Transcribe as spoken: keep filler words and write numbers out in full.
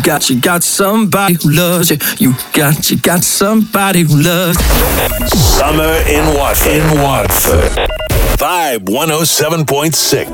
got, you got somebody who loves you. You got, you got somebody who loves you. Summer in Watford. In Watford. Vibe one oh seven point six.